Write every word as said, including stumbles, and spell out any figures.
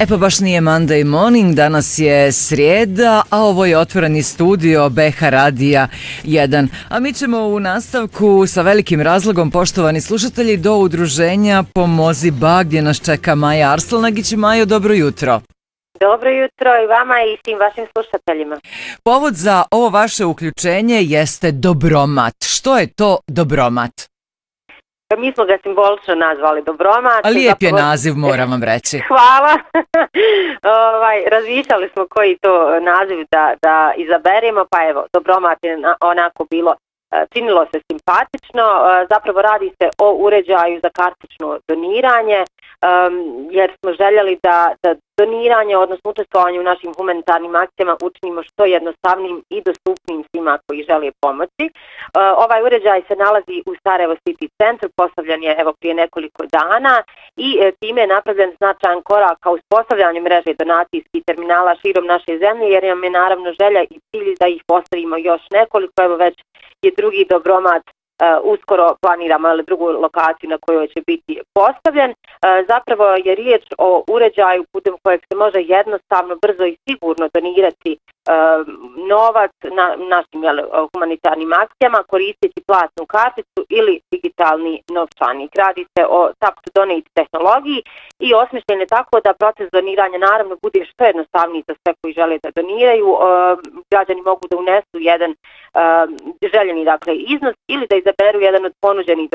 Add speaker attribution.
Speaker 1: E pa baš nije Monday morning, danas je srijeda, a ovo je otvoreni studio B H Radija jedan. A mi ćemo u nastavku sa velikim razlogom, poštovani slušatelji, do udruženja Pomozi Ba, gdje nas čeka Maja Arslanagić. Majo, dobro jutro.
Speaker 2: Dobro jutro i vama i svim vašim slušateljima.
Speaker 1: Povod za ovo vaše uključenje jeste Dobromat. Što je to Dobromat?
Speaker 2: Mi smo ga simbolično nazvali Dobromat.
Speaker 1: A lijep je
Speaker 2: zapravo...
Speaker 1: naziv, moram vam reći.
Speaker 2: Hvala. ovaj, razmišljali smo koji to naziv da, da izaberemo, pa evo, Dobromat je onako bilo, činilo se simpatično. Zapravo radi se o uređaju za kartično doniranje, jer smo željeli da, da doniranje, odnosno učestvovanje u našim humanitarnim akcijama učinimo što jednostavnim i dostupnim svima koji žele pomoći. Ovaj uređaj se nalazi u Sarajevo City centru, postavljen je evo prije nekoliko dana i time je napravljen značajan korak ka uspostavljanju mreže donacijskih terminala širom naše zemlje, jer nam je naravno želja i cilj da ih postavimo još nekoliko. Evo već je drugi Dobromat. Uh, uskoro planiramo ali, drugu lokaciju na kojoj će biti postavljen. Uh, zapravo je riječ o uređaju putem kojeg se može jednostavno, brzo i sigurno donirati uh, novac na našim jel, humanitarnim akcijama koristeći platnu karticu ili digitalni novčanik. Radi se o tap to donate tehnologiji i osmišljen je tako da proces doniranja naravno bude što jednostavniji za sve koji žele da doniraju. Uh, građani mogu da unesu jedan uh, željeni dakle iznos ili da izaberu jedan od ponuđenih